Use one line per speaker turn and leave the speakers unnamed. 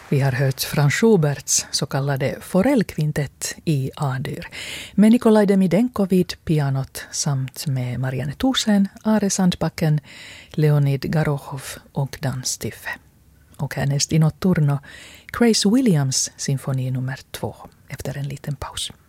Vi har hört Franz Schuberts så kallade Forellkvintett i A-dur med Nikolaj Demidenko vid pianot samt med Marianne Thorsen, Are Sandbacken, Leonid Garochov och Dan Stiffe. Och härnäst i notturno Grace Williams symfoni nummer 2 efter en liten paus.